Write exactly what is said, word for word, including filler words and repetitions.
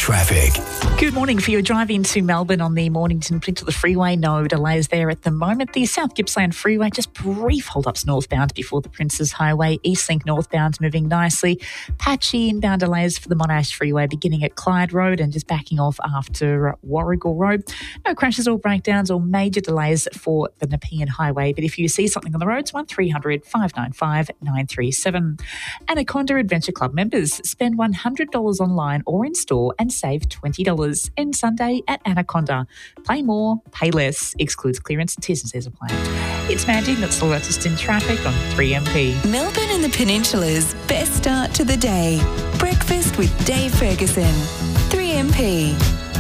traffic. Good morning. For your drive into Melbourne on the Mornington Peninsula Freeway, no delays there at the moment. The South Gippsland Freeway, just brief hold-ups northbound before the Princes Highway. Eastlink northbound moving nicely. Patchy inbound delays for the Monash Freeway beginning at Clyde Road and just backing off after Warrigal Road. No crashes or breakdowns or major delays for the Nepean Highway. But if you see something on the roads, one three hundred five nine five nine three seven. Anaconda Adventure Club members spend one hundred dollars online or in store and save twenty dollars. End Sunday at Anaconda. Play more, pay less. Excludes clearance and T's and C's apply. It's Mandy, that's the latest in traffic on three M P. Melbourne and the Peninsula's best start to the day. Breakfast with Dave Ferguson. three M P.